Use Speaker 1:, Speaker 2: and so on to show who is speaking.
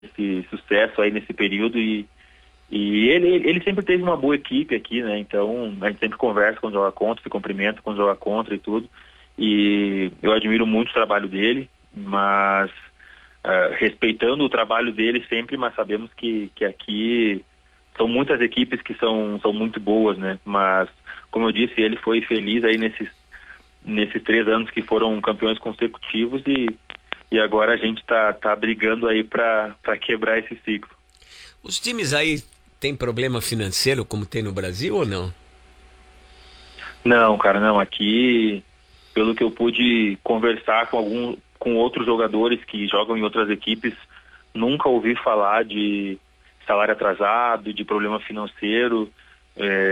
Speaker 1: esse sucesso aí nesse período e ele sempre teve uma boa equipe aqui, né? Então a gente sempre conversa quando joga contra, se cumprimenta quando joga contra e tudo. E eu admiro muito o trabalho dele, mas respeitando o trabalho dele sempre, mas sabemos que aqui são muitas equipes que são muito boas, né? Mas, como eu disse, ele foi feliz aí nesses 3 anos que foram campeões consecutivos e agora a gente tá brigando aí para quebrar esse ciclo.
Speaker 2: Os times aí têm problema financeiro como tem no Brasil ou não?
Speaker 1: Não, cara, não. Aqui, pelo que eu pude conversar com outros jogadores que jogam em outras equipes, nunca ouvi falar de salário atrasado, de problema financeiro.